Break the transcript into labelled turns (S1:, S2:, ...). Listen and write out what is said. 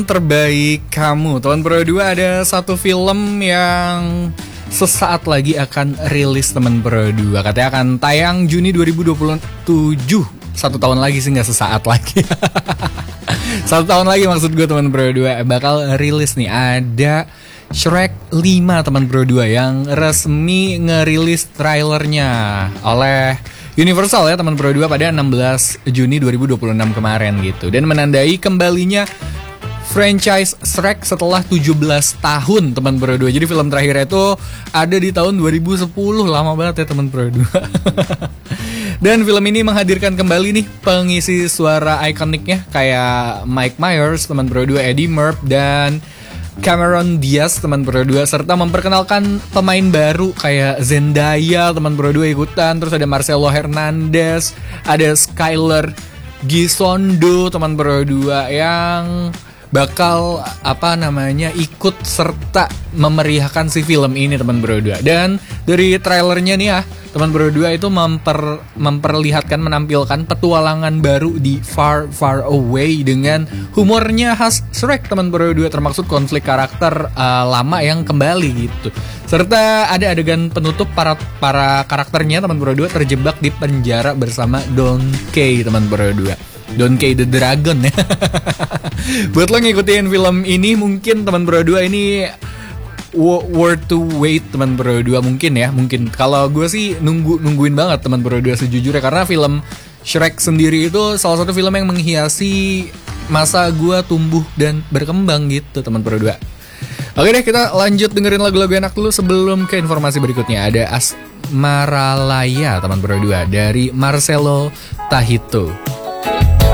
S1: Terbaik kamu, teman Pro 2, ada satu film yang sesaat lagi akan rilis teman Pro 2. Katanya akan tayang Juni 2027. 1 tahun lagi sih, nggak sesaat lagi. 1 tahun lagi maksud gue teman Pro 2 bakal rilis nih. Ada Shrek 5 teman Pro 2 yang resmi ngerilis trailernya oleh Universal ya teman Pro 2 pada 16 Juni 2026 kemarin gitu. Dan menandai kembalinya franchise Shrek setelah 17 tahun teman Pro 2. Jadi film terakhirnya itu ada di tahun 2010. Lama banget ya teman Pro 2. Dan film ini menghadirkan kembali nih pengisi suara ikoniknya kayak Mike Myers teman Pro 2, Eddie Murphy dan Cameron Diaz teman Pro 2, serta memperkenalkan pemain baru kayak Zendaya teman Pro 2 ikutan. Terus ada Marcelo Hernandez, ada Skyler Gisondo teman Pro 2 yang bakal ikut serta memeriahkan si film ini teman Bro 2. Dan dari trailernya nih ya teman Bro 2 itu memperlihatkan, menampilkan petualangan baru di Far Far Away dengan humornya khas Shrek teman Bro 2, termaksud konflik karakter lama yang kembali gitu. Serta ada adegan penutup para karakternya teman Bro 2 terjebak di penjara bersama Donkey teman Bro 2. Donkey the Dragon ya. Buat lo ngikutin film ini mungkin teman Bro 2 ini worth to wait teman Bro 2 mungkin ya. Mungkin kalau gue sih nungguin banget teman Bro 2 sejujurnya, karena film Shrek sendiri itu salah satu film yang menghiasi masa gue tumbuh dan berkembang gitu teman Bro 2. Oke deh, kita lanjut dengerin lagu-lagu enak dulu sebelum ke informasi berikutnya. Ada Asmaralaya teman Bro 2 dari Marcelo Tahito.